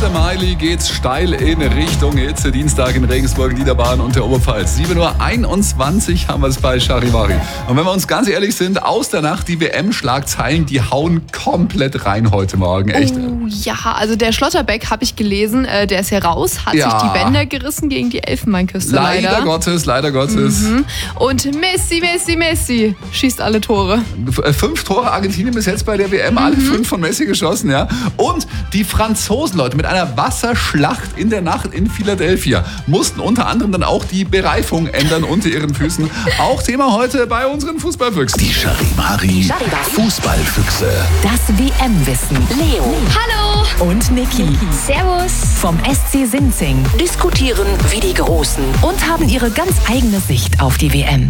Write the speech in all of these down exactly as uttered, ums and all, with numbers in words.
der Miley geht's steil in Richtung Hitze. Dienstag in Regensburg, Niederbayern und der Oberpfalz. sieben Uhr einundzwanzig haben wir es bei Charivari. Und wenn wir uns ganz ehrlich sind, aus der Nacht, die W M-Schlagzeilen, die hauen komplett rein heute Morgen. Echt. Oh, ja, also der Schlotterbeck, habe ich gelesen, äh, der ist ja raus, hat Ja. sich die Bänder gerissen gegen die Elfenbeinküste leider. Leider Gottes, leider Gottes. Mhm. Und Messi, Messi, Messi schießt alle Tore. F- Fünf Tore Argentinien bis jetzt bei der W M, alle fünf von Messi geschossen, ja. Und die Franzosen, Leute, mit einer Wasserschlacht in der Nacht in Philadelphia mussten unter anderem dann auch die Bereifung ändern unter ihren Füßen. Auch Thema heute bei unseren Fußballfüchsen. Die Charivari Fußballfüchse. Das W M-Wissen. Leo Hallo! und Niki Servus! vom S C Sinzing Diskutieren wie die Großen. und haben ihre ganz eigene Sicht auf die W M.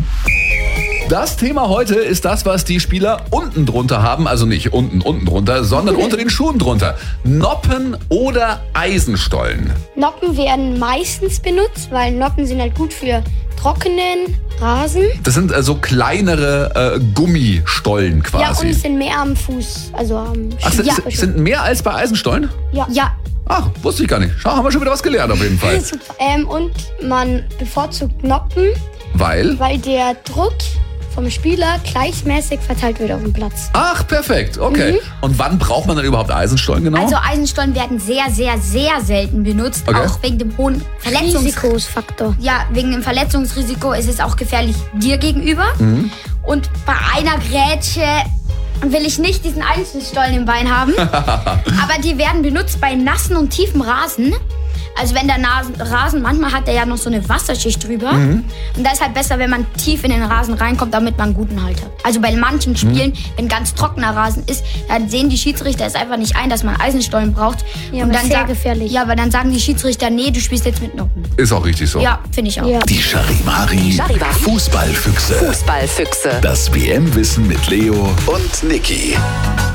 Das Thema heute ist das, was die Spieler unten drunter haben. Also nicht unten, unten drunter, sondern unter den Schuhen drunter. Noppen oder Eisenstollen? Noppen werden meistens benutzt, weil Noppen sind halt gut für trockenen Rasen. Das sind äh, so kleinere äh, Gummistollen Ja, und quasi. es sind mehr am Fuß. Also am Ach, sind, ja, sind- sind mehr als bei Eisenstollen? ja. ja. Ach, wusste ich gar nicht. Schau, haben wir schon wieder was gelernt auf jeden Fall. Super. Ähm, und man bevorzugt Noppen, Weil? weil der Druck vom Spieler gleichmäßig verteilt wird auf dem Platz. Ach, perfekt. Okay. Mhm. Und wann braucht man dann überhaupt Eisenstollen genau? Also Eisenstollen werden sehr, sehr, sehr selten benutzt, Okay. auch wegen dem hohen Verletzungs Risikosfaktor. ja, wegen dem Verletzungsrisiko ist es auch gefährlich dir gegenüber. Mhm. Und bei einer Grätsche will ich nicht diesen Eisenstollen im Bein haben. Aber die werden benutzt bei nassen und tiefem Rasen. Also wenn der Nasen, Rasen, manchmal hat der ja noch so eine Wasserschicht drüber. Mhm. Und da ist halt besser, wenn man tief in den Rasen reinkommt, damit man einen guten Halt hat. Also bei manchen Spielen, wenn ganz trockener Rasen ist, dann sehen die Schiedsrichter es einfach nicht ein, dass man Eisenstollen braucht. Ja, und aber dann sehr sag- gefährlich. Ja, aber dann sagen die Schiedsrichter, nee, du spielst jetzt mit Noppen. Ist auch richtig so. Ja, finde ich auch. Ja. Die Charivari Charivari. Fußballfüchse. Fußballfüchse. Das W M-Wissen mit Leo und Niki.